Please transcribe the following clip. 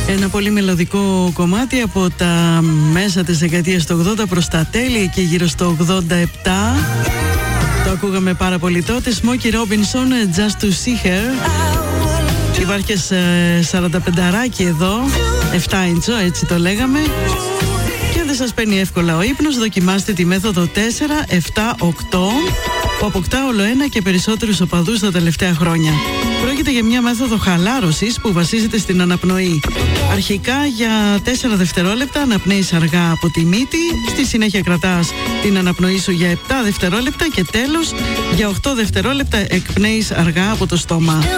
Ένα πολύ μελωδικό κομμάτι από τα μέσα της δεκαετίας του 80 προς τα τέλη και γύρω στο 87. Το ακούγαμε πάρα πολύ τότε. Smokey Robinson, Just to See Her. Υπάρχει 45αράκι εδώ, 7 ίντσο, έτσι το λέγαμε. Και αν δεν σας παίρνει εύκολα ο ύπνος, δοκιμάστε τη μέθοδο 4-7-8 που αποκτά όλο ένα και περισσότερους οπαδούς τα τελευταία χρόνια. Πρόκειται για μια μέθοδο χαλάρωσης που βασίζεται στην αναπνοή. Αρχικά για 4 δευτερόλεπτα αναπνέεις αργά από τη μύτη, στη συνέχεια κρατάς την αναπνοή σου για 7 δευτερόλεπτα και τέλος για 8 δευτερόλεπτα εκπνέεις αργά από το στόμα.